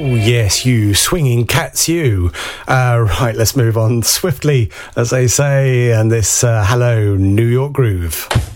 Yes, you swinging cats, you. Right, let's move on swiftly, as they say, and this Hello New York Groove.